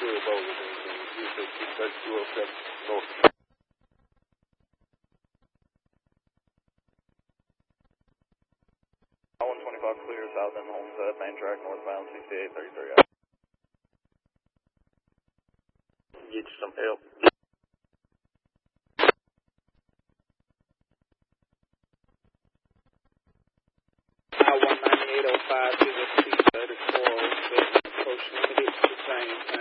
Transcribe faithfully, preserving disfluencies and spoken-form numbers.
Hood Road in U S two thirty-two oh seven North. one twenty-five clear, south end Homestead, main track, northbound, sixty-eight thirty-three. Get you some help. I one ninety-eight oh five, give us T thirty-four oh seven, approach limited to the same time.